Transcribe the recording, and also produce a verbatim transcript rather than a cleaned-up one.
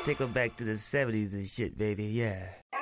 take them back to the seventies and shit, baby, yeah.